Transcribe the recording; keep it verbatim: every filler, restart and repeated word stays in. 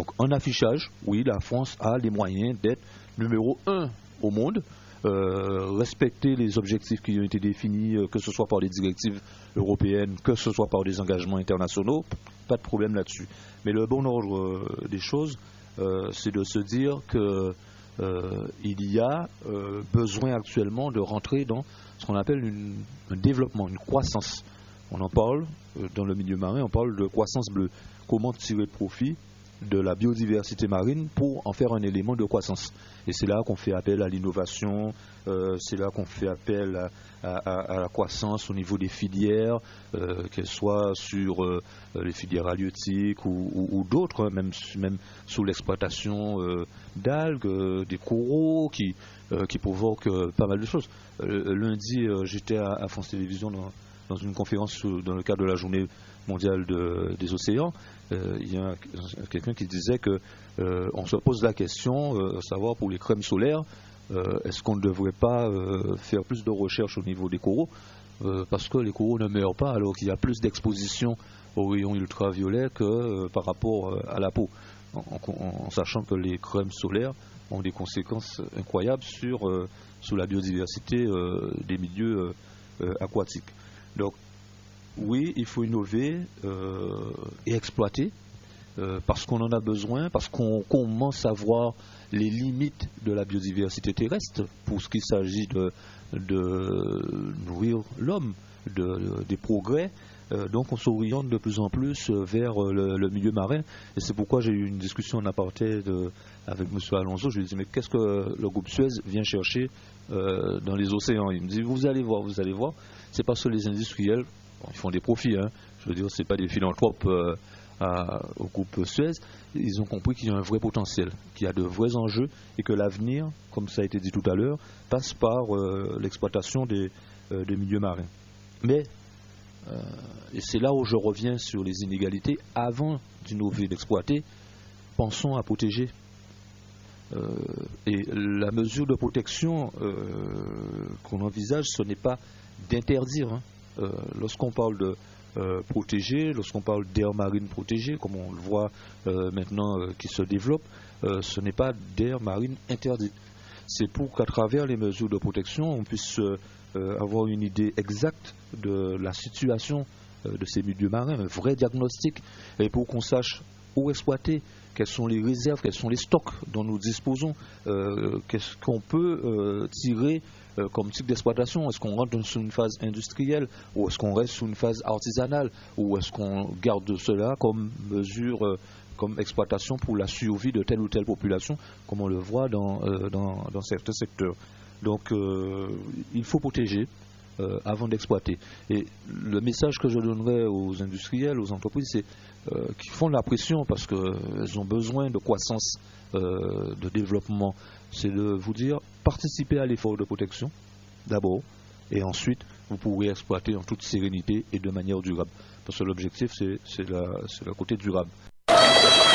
Donc en affichage, oui, la France a les moyens d'être numéro un au monde, euh, respecter les objectifs qui ont été définis, euh, que ce soit par les directives européennes, que ce soit par des engagements internationaux, pas de problème là-dessus. Mais le bon ordre euh, des choses, euh, c'est de se dire que euh, il y a euh, besoin actuellement de rentrer dans ce qu'on appelle une, un développement, une croissance. On en parle euh, dans le milieu marin, on parle de croissance bleue. Comment tirer profit de la biodiversité marine pour en faire un élément de croissance. Et c'est là qu'on fait appel à l'innovation, euh, c'est là qu'on fait appel à, à, à la croissance au niveau des filières, euh, qu'elles soient sur euh, les filières halieutiques ou, ou, ou d'autres, hein, même, même sous l'exploitation euh, d'algues, euh, des coraux qui, euh, qui provoquent euh, pas mal de choses. Euh, lundi, euh, j'étais à, à France Télévisions dans, dans une conférence dans le cadre de la journée mondiale de, des océans. Euh, il y a quelqu'un qui disait que euh, on se pose la question, euh, savoir pour les crèmes solaires, euh, est-ce qu'on ne devrait pas euh, faire plus de recherche au niveau des coraux, euh, parce que les coraux ne meurent pas alors qu'il y a plus d'exposition aux rayons ultraviolets que euh, par rapport euh, à la peau, en, en, en sachant que les crèmes solaires ont des conséquences incroyables sur, euh, sur la biodiversité euh, des milieux euh, aquatiques. Donc oui, il faut innover euh, et exploiter euh, parce qu'on en a besoin, parce qu'on commence à voir les limites de la biodiversité terrestre pour ce qu'il s'agit de, de nourrir l'homme, de, de, des progrès. Euh, donc on s'oriente de plus en plus vers le, le milieu marin. Et c'est pourquoi j'ai eu une discussion en aparté de, avec M. Alonso. Je lui ai dit, mais qu'est-ce que le groupe Suez vient chercher euh, dans les océans? Il me dit, vous allez voir, vous allez voir. C'est parce que les industriels, bon, ils font des profits, hein. Je veux dire, c'est pas des philanthropes euh, à, au groupe Suez. Ils ont compris qu'il y a un vrai potentiel, qu'il y a de vrais enjeux et que l'avenir, comme ça a été dit tout à l'heure, passe par euh, l'exploitation des, euh, des milieux marins. Mais, euh, et c'est là où je reviens sur les inégalités, avant d'innover, d'exploiter, pensons à protéger. Euh, et la mesure de protection euh, qu'on envisage, ce n'est pas d'interdire, hein. Euh, lorsqu'on parle de euh, protéger, lorsqu'on parle d'aires marines protégées, comme on le voit euh, maintenant euh, qui se développe, euh, ce n'est pas d'aires marines interdites. C'est pour qu'à travers les mesures de protection, on puisse euh, avoir une idée exacte de la situation euh, de ces milieux marins, un vrai diagnostic, et pour qu'on sache où exploiter, quelles sont les réserves, quels sont les stocks dont nous disposons, euh, qu'est-ce qu'on peut euh, tirer Euh, comme type d'exploitation. Est-ce qu'on rentre sur une phase industrielle ou est-ce qu'on reste sur une phase artisanale ou est-ce qu'on garde cela comme mesure, euh, comme exploitation pour la survie de telle ou telle population, comme on le voit dans, euh, dans, dans certains secteurs. Donc euh, il faut protéger euh, avant d'exploiter. Et le message que je donnerais aux industriels, aux entreprises, c'est euh, qu'ils font de la pression parce qu'elles ont besoin de croissance, euh, de développement. C'est de vous dire, participez à l'effort de protection, d'abord, et ensuite, vous pourrez exploiter en toute sérénité et de manière durable. Parce que l'objectif, c'est, c'est, la, c'est le côté durable.